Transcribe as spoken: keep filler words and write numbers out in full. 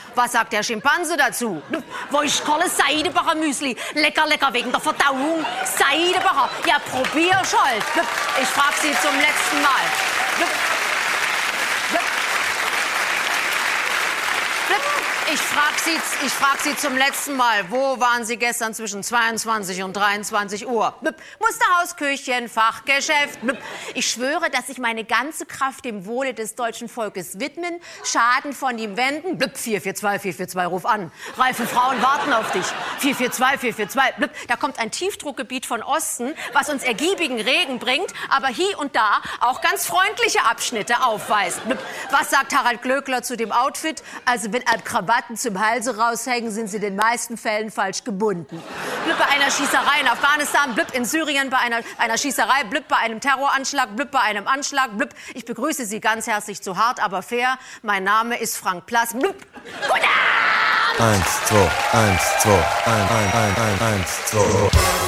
Was sagt der Schimpanse dazu? Blub. Wo ist Kolle Seidebacher Müsli? Lecker, lecker wegen der Verdauung. Seidebacher, ja probier schon. Blub. Ich frag Sie zum letzten Mal. Blub. Blub. Blub. Ich frag Sie, ich frag Sie zum letzten Mal, wo waren Sie gestern zwischen zweiundzwanzig und dreiundzwanzig Uhr? Blub. Musterhausküchen, Fachgeschäft. Blub. Ich schwöre, dass ich meine ganze Kraft dem Wohle des deutschen Volkes widmen, Schaden von ihm wenden. Blub. vier vier zwei, vier vier zwei, ruf an. Reife Frauen warten auf dich. vier vier zwei, vier vier zwei. Blub. Da kommt ein Tiefdruckgebiet von Osten, was uns ergiebigen Regen bringt, aber hier und da auch ganz freundliche Abschnitte aufweist. Blub. Was sagt Harald Glöckler zu dem Outfit? Also wenn ein Krawatte zum Halse raushängen, sind sie in den meisten Fällen falsch gebunden. Blub bei einer Schießerei in Afghanistan, blub in Syrien bei einer, einer Schießerei, blub bei einem Terroranschlag, blub bei einem Anschlag, blub. Ich begrüße Sie ganz herzlich zu Hart, aber fair. Mein Name ist Frank Plass. Blub. Guten Abend! Eins, zwei, eins, zwei, eins, eins, eins, eins, zwei.